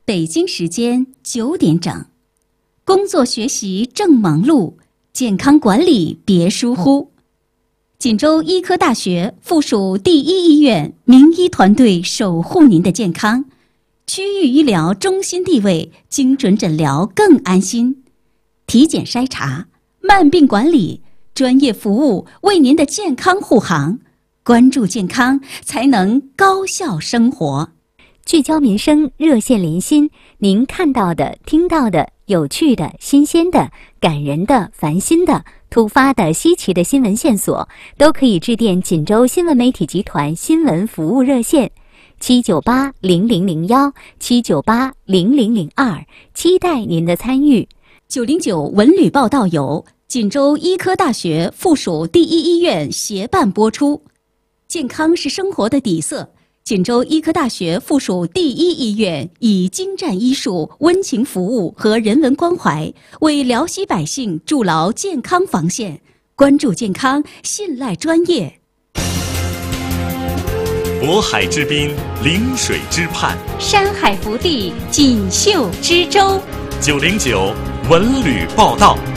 北京时间9点整，工作学习正忙碌，健康管理别疏忽。锦州医科大学附属第一医院名医团队守护您的健康，区域医疗中心地位，精准诊疗更安心，体检筛查、慢病管理，专业服务为您的健康护航。关注健康，才能高效生活。 聚焦民生，热线连心，您看到的、听到的、有趣的、新鲜的、感人的、烦心的、突发的、稀奇的新闻线索，都可以致电锦州新闻媒体集团新闻服务热线7980001 7980002，期待您的参与。 909文旅报道由锦州医科大学附属第一医院协办播出。健康是生活的底色。锦州医科大学附属第一医院以精湛医术、温情服务和人文关怀，为辽西百姓筑牢健康防线。关注健康，信赖专业。 渤海之滨，临水之畔， 山海福地，锦绣之州。 909文旅报道。